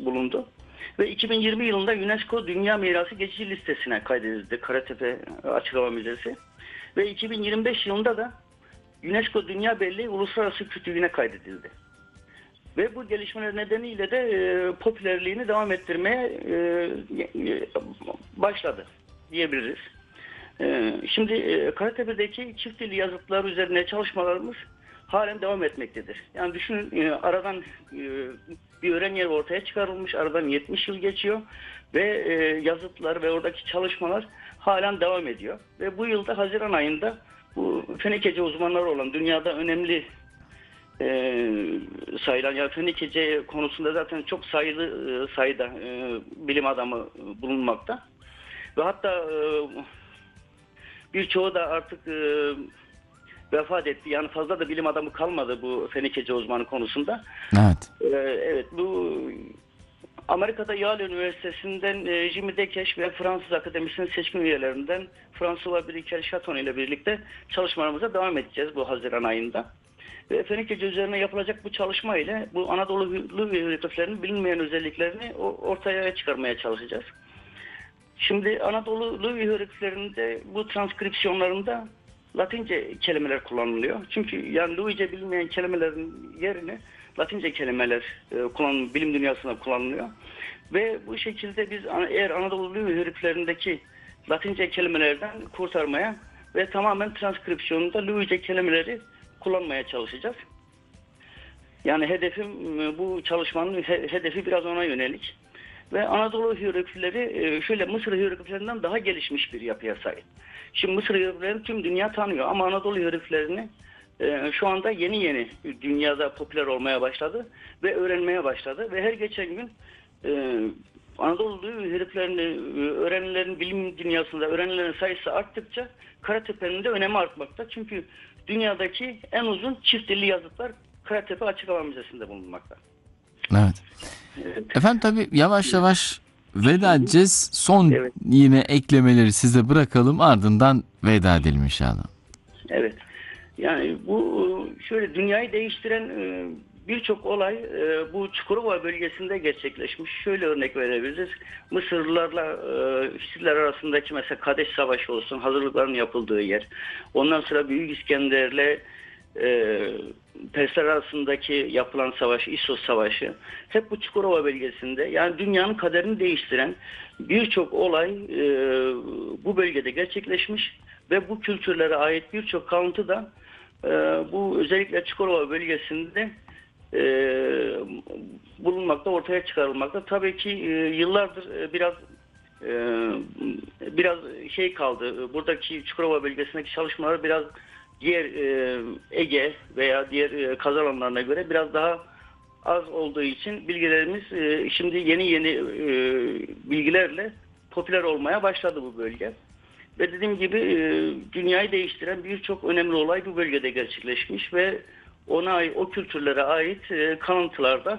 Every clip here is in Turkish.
bulundu. Ve 2020 yılında UNESCO Dünya Mirası geçici listesine kaydedildi Karatepe Açık Hava Müzesi. Ve 2025 yılında da UNESCO Dünya Belleği Uluslararası Kütüğü'ne kaydedildi. Ve bu gelişmeler nedeniyle de popülerliğini devam ettirmeye başladı diyebiliriz. Şimdi Karatepe'deki çift dilli yazıtlar üzerine çalışmalarımız halen devam etmektedir. Yani düşünün, aradan bir öğren yeri ortaya çıkarılmış, aradan 70 yıl geçiyor ve yazıtlar ve oradaki çalışmalar halen devam ediyor. Ve bu yılda Haziran ayında bu Fenekece uzmanları olan dünyada önemli sayılan, yani Fenekece konusunda zaten çok sayıda bilim adamı bulunmakta. Ve hatta birçoğu da artık vefat etti. Yani fazla da bilim adamı kalmadı bu Fenekece uzmanı konusunda. Evet. Evet, bu Amerika'da Yale Üniversitesi'nden Jimmy Dekeş ve Fransız Akademisi'nin seçkin üyelerinden François Briquel Chaton ile birlikte çalışmalarımıza devam edeceğiz bu Haziran ayında. Ve Fenekece üzerine yapılacak bu çalışma ile bu Anadolu hierogliflerinin bilinmeyen özelliklerini ortaya çıkarmaya çalışacağız. Şimdi Anadolu hierogliflerinde bu transkripsiyonlarında Latince kelimeler kullanılıyor. Çünkü yani Luice bilinmeyen kelimelerin yerine Latince kelimeler bilim dünyasında kullanılıyor. Ve bu şekilde biz eğer Anadolu hierogliflerindeki Latince kelimelerden kurtarmaya ve tamamen transkripsiyonunda Luice kelimeleri kullanmaya çalışacağız. Yani hedefim, bu çalışmanın hedefi biraz ona yönelik. Ve Anadolu hieroglifleri şöyle Mısır hierogliflerinden daha gelişmiş bir yapıya sahip. Şimdi Mısır hierogliflerini tüm dünya tanıyor ama Anadolu hierogliflerini şu anda yeni dünyada popüler olmaya başladı ve öğrenmeye başladı. Ve her geçen gün Anadolu hierogliflerini öğrenilerin bilim dünyasında öğrenilerin sayısı arttıkça Karatepe'nin de önemi artmakta. Çünkü dünyadaki en uzun çift dilli yazıtlar Karatepe Açık Hava Müzesi'nde bulunmakta. Evet. Evet. Efendim tabii yavaş yavaş veda edeceğiz. Son yine eklemeleri size bırakalım, ardından veda edelim inşallah. Evet. Yani bu şöyle dünyayı değiştiren birçok olay bu Çukurova bölgesinde gerçekleşmiş. Şöyle örnek verebiliriz. Mısırlılarla Hititler arasındaki mesela Kadeş Savaşı olsun, hazırlıkların yapıldığı yer. Ondan sonra Büyük İskender'le Persler arasındaki yapılan savaş, İssos Savaşı, hep bu Çukurova bölgesinde, yani dünyanın kaderini değiştiren birçok olay bu bölgede gerçekleşmiş ve bu kültürlere ait birçok kalıntı da bu özellikle Çukurova bölgesinde bulunmakta, ortaya çıkarılmakta. Tabii ki yıllardır biraz şey kaldı. Buradaki Çukurova bölgesindeki çalışmalar biraz diğer Ege veya diğer kaz alanlarına göre biraz daha az olduğu için bilgilerimiz şimdi yeni bilgilerle popüler olmaya başladı bu bölge. Ve dediğim gibi dünyayı değiştiren birçok önemli olay bu bölgede gerçekleşmiş ve o kültürlere ait kalıntılarda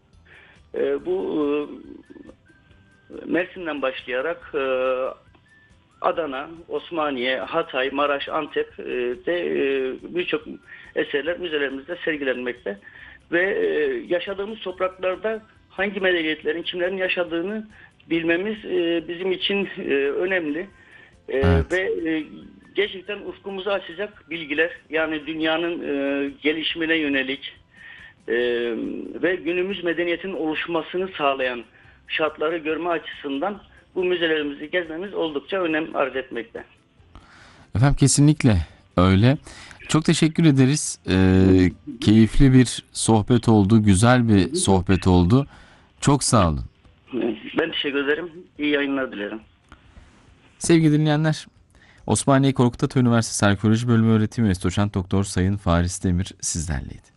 bu Mersin'den başlayarak Adana, Osmaniye, Hatay, Maraş, Antep'te birçok eserler müzelerimizde sergilenmekte. Ve yaşadığımız topraklarda hangi medeniyetlerin, kimlerin yaşadığını bilmemiz bizim için önemli. Evet. Ve gerçekten ufkumuzu açacak bilgiler, yani dünyanın gelişimine yönelik ve günümüz medeniyetinin oluşmasını sağlayan şartları görme açısından bu müzelerimizi gezmemiz oldukça önem arz etmekte. Efendim kesinlikle öyle. Çok teşekkür ederiz. Keyifli bir sohbet oldu, güzel bir sohbet oldu. Çok sağ olun. Ben teşekkür ederim. İyi yayınlar dilerim. Sevgili dinleyenler, Osmaniye Korkut Ata Üniversitesi Arkeoloji Bölümü öğretim üyesi doçent doktor Sayın Faris Demir sizlerleydi.